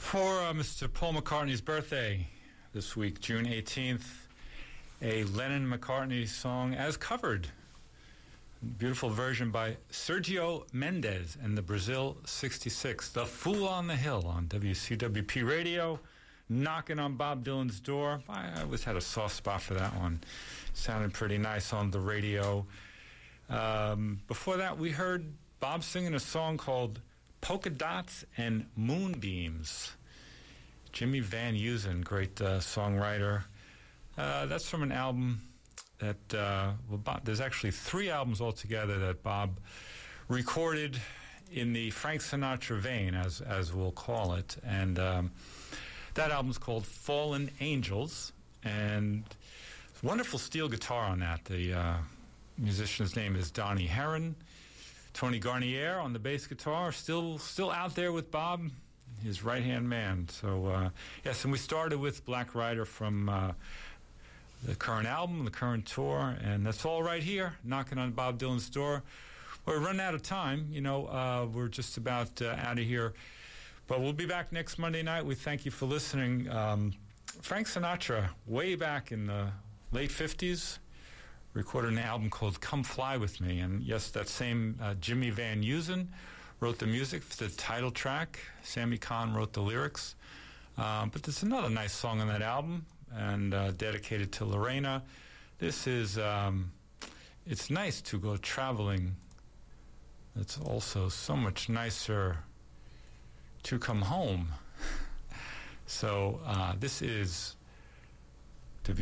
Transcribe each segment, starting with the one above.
For Mr. Paul McCartney's birthday this week, June 18th, a Lennon-McCartney song as covered. Beautiful version by Sergio Mendes and the Brazil 66, The Fool on the Hill on WCWP Radio, knocking on Bob Dylan's door. I always had a soft spot for that one. Sounded pretty nice on the radio. Before that, we heard Bob singing a song called Polka Dots and Moonbeams. Jimmy Van Heusen, great songwriter. That's from an album that, Bob, there's actually 3 albums altogether that Bob recorded in the Frank Sinatra vein, as we'll call it. And that album's called Fallen Angels. And wonderful steel guitar on that. The musician's name is Donnie Heron. Tony Garnier on the bass guitar, still out there with Bob, his right-hand man. So, yes, and we started with Black Rider from the current album, the current tour, and that's all right here, knocking on Bob Dylan's door. We're running out of time, we're just about out of here. But we'll be back next Monday night. We thank you for listening. Frank Sinatra, way back in the late 50s, recorded an album called Come Fly With Me. And yes, that same Jimmy Van Heusen wrote the music for the title track. Sammy Kahn wrote the lyrics. But there's another nice song on that album, and dedicated to Lorena. This is, it's nice to go traveling. It's also so much nicer to come home. So this is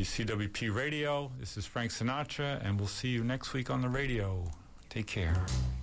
WCWP Radio. This is Frank Sinatra, and we'll see you next week on the radio. Take care.